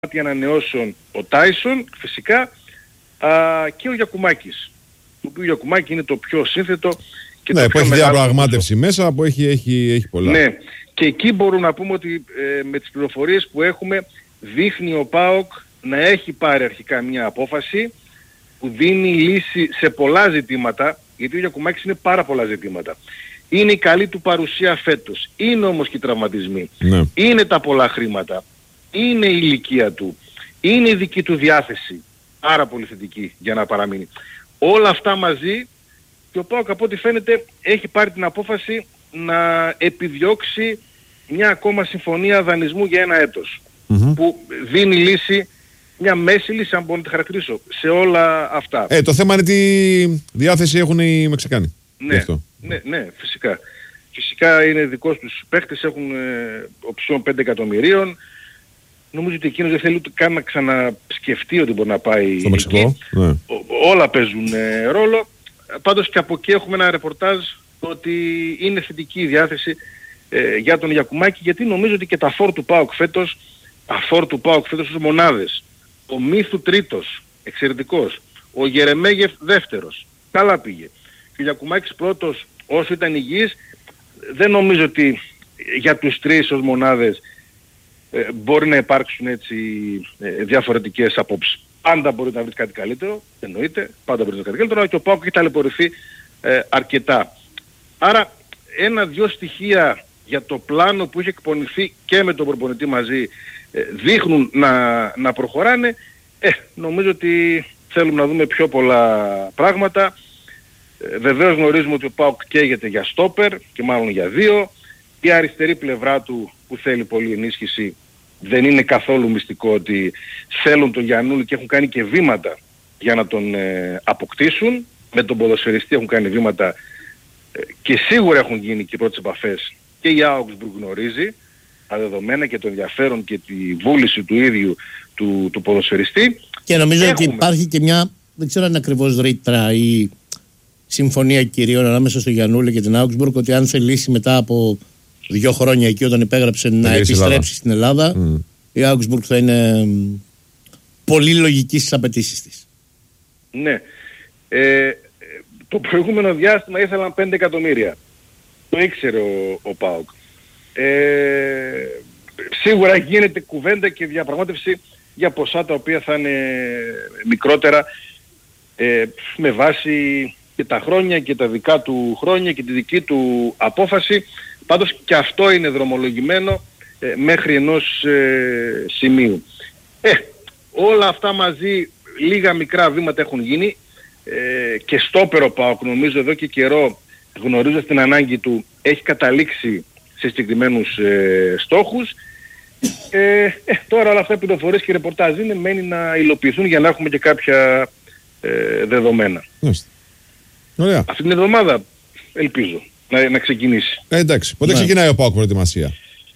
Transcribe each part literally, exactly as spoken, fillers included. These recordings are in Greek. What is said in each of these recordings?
ανανεώσεων ο Τάισον φυσικά α, και ο Γιακουμάκης. Το οποίο ο Γιακουμάκη είναι το πιο σύνθετο και ναι, το που πιο έχει μεγάλο διαπραγμάτευση μέσα, που έχει, έχει, έχει πολλά. Ναι, και εκεί μπορούμε να πούμε ότι ε, με τις πληροφορίες που έχουμε δείχνει ο ΠΑΟΚ να έχει πάρει αρχικά μια απόφαση που δίνει λύση σε πολλά ζητήματα, γιατί ο Γιακουμάκης είναι πάρα πολλά ζητήματα. Είναι η καλή του παρουσία φέτος, είναι όμως και οι τραυματισμοί, Ναι. είναι τα πολλά χρήματα, είναι η ηλικία του, είναι η δική του διάθεση, πάρα πολύ θετική για να παραμείνει. Όλα αυτά μαζί και ο ΠΑΟΚ από ό,τι φαίνεται έχει πάρει την απόφαση να επιδιώξει μια ακόμα συμφωνία δανεισμού για ένα έτος, mm-hmm. που δίνει λύση, μια μέση λύση αν μπορώ να τη χαρακτηρίσω, σε όλα αυτά. Ε, το θέμα είναι τι διάθεση έχουν οι Μεξικάνοι. Ναι, ναι, ναι, φυσικά. Φυσικά είναι δικός τους παίχτες, έχουν ε, οψιόν πέντε εκατομμυρίων. Νομίζω ότι εκείνος δεν θέλει ούτε καν να ξανασκεφτεί ότι μπορεί να πάει στο Μεξικό. Ναι. Ό, όλα παίζουν ε, ρόλο. Πάντως και από εκεί έχουμε ένα ρεπορτάζ ότι είναι θετική η διάθεση ε, για τον Γιακουμάκη, γιατί νομίζω ότι και τα φόρ του ΠΑΟΚ φέτος, τα φόρ του ΠΑΟΚ φέτος ως μονάδες, ο Μίθου τρίτος, εξαιρετικός, ο Γερεμέγεφ δεύτερος, καλά πήγε. Και ο Γιακουμάκης πρώτος, όσο ήταν υγιής, δεν νομίζω ότι για τους τρεις ως μονάδες ε, μπορεί να υπάρξουν έτσι ε, διαφορετικές απόψεις. Πάντα μπορεί να βρει κάτι καλύτερο, εννοείται, πάντα μπορεί να βρει κάτι καλύτερο, αλλά και ο ΠΑΟΚ έχει ταλαιπωρηθεί ε, αρκετά. Άρα ένα-δυο στοιχεία για το πλάνο που είχε εκπονηθεί και με τον προπονητή μαζί ε, δείχνουν να, να προχωράνε. Ε, νομίζω ότι θέλουμε να δούμε πιο πολλά πράγματα. Ε, βεβαίως γνωρίζουμε ότι ο ΠΑΟΚ καίγεται για στόπερ και μάλλον για δύο. Η αριστερή πλευρά του που θέλει πολύ ενίσχυση, δεν είναι καθόλου μυστικό ότι θέλουν τον Γιαννούλη και έχουν κάνει και βήματα για να τον ε, αποκτήσουν. Με τον ποδοσφαιριστή έχουν κάνει βήματα ε, και σίγουρα έχουν γίνει και οι πρώτες επαφές. Και η Augsburg γνωρίζει τα δεδομένα και το ενδιαφέρον και τη βούληση του ίδιου του, του ποδοσφαιριστή. Και νομίζω έχουμε. ότι υπάρχει και μια, δεν ξέρω αν είναι ακριβώς ρήτρα ή συμφωνία κυρίων ανάμεσα στο Γιαννούλη και την Augsburg, ότι αν θελήσει μετά από δύο χρόνια εκεί όταν υπέγραψε να επιστρέψει Ελλάδα. στην Ελλάδα, mm. η Augsburg θα είναι πολύ λογική στις απαιτήσεις της. Ναι. Ε, το προηγούμενο διάστημα ήθελαν πέντε εκατομμύρια. Το ήξερε ο, ο ΠΑΟΚ. Ε, σίγουρα γίνεται κουβέντα και διαπραγμάτευση για ποσά τα οποία θα είναι μικρότερα ε, με βάση και τα χρόνια και τα δικά του χρόνια και τη δική του απόφαση. Πάντως και αυτό είναι δρομολογημένο ε, μέχρι ενός ε, σημείου. Ε, όλα αυτά μαζί, λίγα μικρά βήματα έχουν γίνει ε, και στόπερο ΠΑΟΚ νομίζω εδώ και καιρό, γνωρίζοντας την ανάγκη του, έχει καταλήξει σε συγκεκριμένους ε, στόχους. Ε, ε, τώρα όλα αυτά οι πληροφορίες και ρεπορτάζ είναι, μένει να υλοποιηθούν για να έχουμε και κάποια ε, δεδομένα. Μάλιστα. Ωραία. Αυτή την εβδομάδα ελπίζω να, να ξεκινήσει. Ε, εντάξει. Πότε ναι. ξεκινάει ο ΠΑΟΚ προετοιμασία?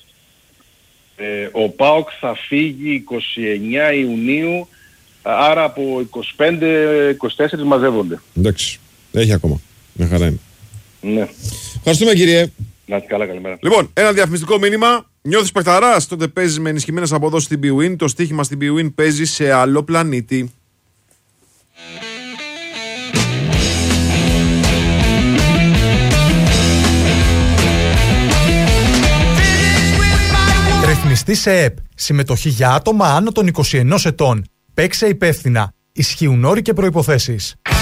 Ε, ο ΠΑΟΚ θα φύγει εικοστή ενάτη Ιουνίου, άρα από είκοσι πέντε είκοσι τέσσερα μαζεύονται. Εντάξει. Έχει ακόμα. Μια χαρά είναι. Ναι. Ευχαριστούμε κύριε. Να είστε καλά, καλημέρα. Λοιπόν, ένα διαφημιστικό μήνυμα. Νιώθεις παιχταράς, τότε παίζεις με ενισχυμένες αποδόσεις στην bwin. Το στοίχημα στην bwin παίζει σε άλλο πλανήτη. Ρυθμιστή σε ΕΠ. Συμμετοχή για άτομα άνω των είκοσι ενός ετών. Παίξε υπεύθυνα. Ισχύουν όροι και προϋποθέσεις.